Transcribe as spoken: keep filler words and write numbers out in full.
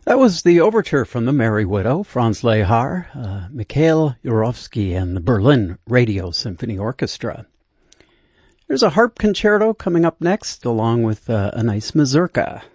That was the overture from The Merry Widow, Franz Lehár, uh, Mikhail Yurovsky, and the Berlin Radio Symphony Orchestra. There's a harp concerto coming up next, along with uh, a nice mazurka.